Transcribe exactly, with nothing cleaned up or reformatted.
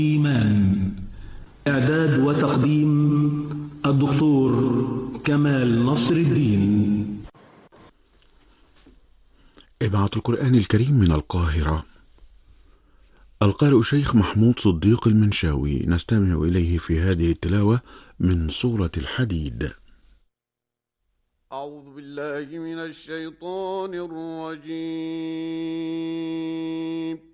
إيمان. إعداد وتقديم الدكتور كمال نصر الدين. إذاعة القرآن الكريم من القاهرة. القارئ الشيخ محمود صديق المنشاوي، نستمع إليه في هذه التلاوة من سورة الحديد. أعوذ بالله من الشيطان الرجيم.